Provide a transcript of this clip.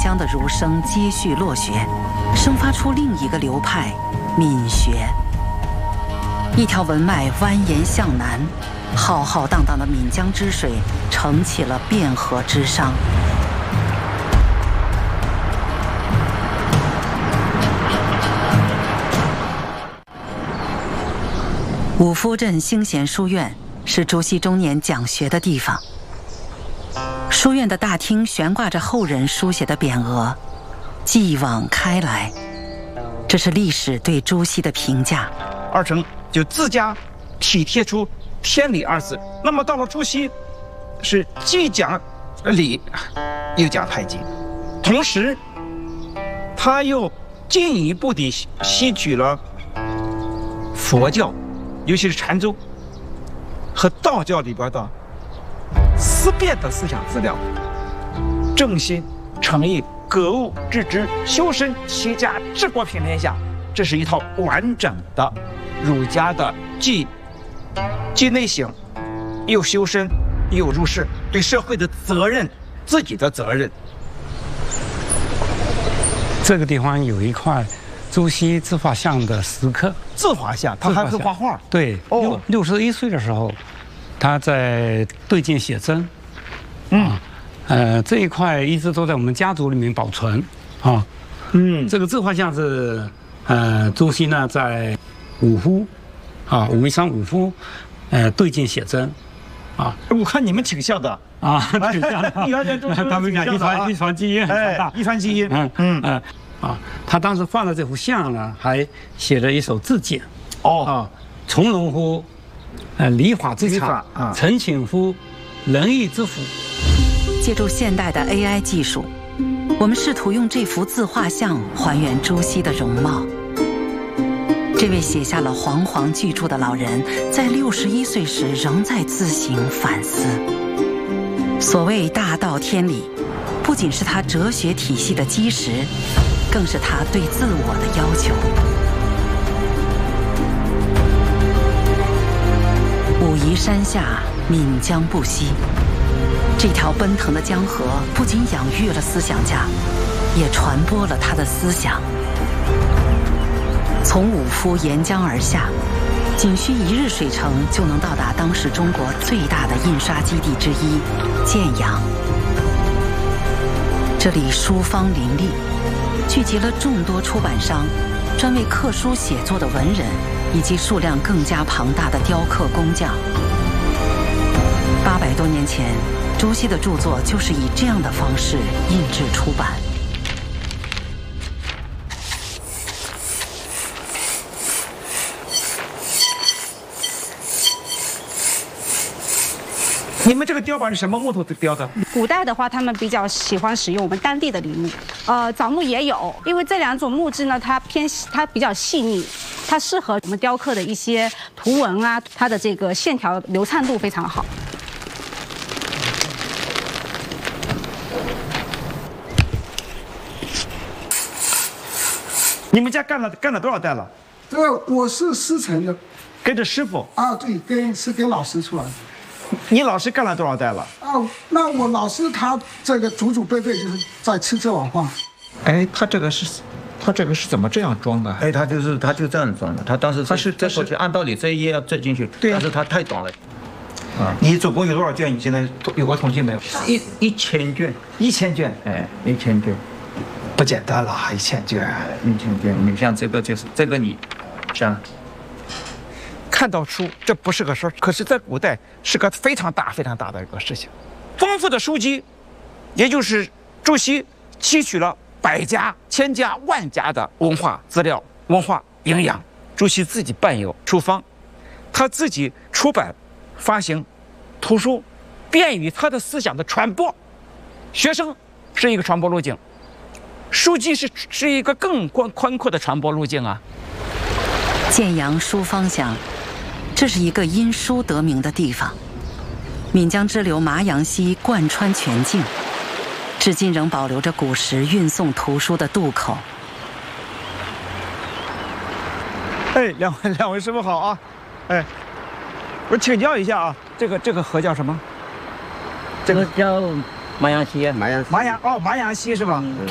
江的儒生接续落学，生发出另一个流派——闽学。一条文脉蜿蜒向南，浩浩荡荡的闽江之水撑起了汴河之殇。五夫镇兴贤书院是朱熹中年讲学的地方。书院的大厅悬挂着后人书写的匾额“继往开来”，这是历史对朱熹的评价。 二程就自家体贴出天理二字。那么到了朱熹，是既讲理，又讲太极，同时他又进一步地吸取了佛教，尤其是禅宗和道教里边的思辨的思想资料，正心、诚意、格物致知、修身齐家治国平天下，这是一套完整的儒家的既内省，又修身，又入世，对社会的责任，自己的责任。 这个地方有一块朱熹自画像的石刻。 自画像，他还会画画。 对，哦，61岁的时候，他在对镜写真。这一块一直都在我们家族里面保存啊。这个自画像是朱熹呢在武夫武夷山武夫对镜写真啊。 我看你们挺像的啊，挺像的。他们讲遗传基因很强大， 遗传基因。 他当时放的这幅像呢，还写了一首自检。从容乎礼法之察，诚请乎仁义之辅。 借助现代的 AI 技术，我们试图用这幅自画像还原朱熹的容貌。这位写下了煌煌巨著的老人，在61岁时仍在自省反思。所谓大道天理，不仅是他哲学体系的基石，更是他对自我的要求。武夷山下，闽江不息。这条奔腾的江河不仅养育了思想家，也传播了他的思想。从武夫沿江而下，仅需1日水程就能到达当时中国最大的印刷基地之一——建阳。这里书坊林立，聚集了众多出版商、专为刻书写作的文人，以及数量更加庞大的雕刻工匠。800多年前，朱熹的著作就是以这样的方式印制出版。 你们这个雕版是什么木头雕的？ 古代的话，他们比较喜欢使用我们当地的梨木，枣木也有，因为这2种木质呢，它比较细腻，它适合我们雕刻的一些图文啊，它的这个线条流畅度非常好。 你们家干了多少代了？ 这个我是师承的， 跟着师傅啊，对，跟老师出来的。 你老师干了多少代了？ 那我老师他这个祖辈就是在吃这碗饭。 哎，他这个是怎么这样装的？ 哎，他就这样装的。他当时这手机按道理这一页要这进去，但是他太短了。 你总共有多少卷？你现在有过统计没有 ？1000卷。 1000卷， 哎，1000卷。 不简单了，1000卷 ，1000卷。你像这个就是这个，你像看到书，这不是个事儿，可是在古代是个非常大的一个事情。丰富的书籍，也就是朱熹吸取了100家、1000家、10000家的文化资料、文化营养。朱熹自己办有书坊，他自己出版、发行图书，便于他的思想的传播。学生是一个传播路径。书籍是一个更宽阔的传播路径啊。 建阳书坊乡，这是一个因书得名的地方。闽江支流麻阳溪贯穿全境，至今仍保留着古时运送图书的渡口。 哎，两位师傅好啊！哎，我请教一下啊，这个河叫什么？ 这个叫麻阳溪。 麻阳溪是吧？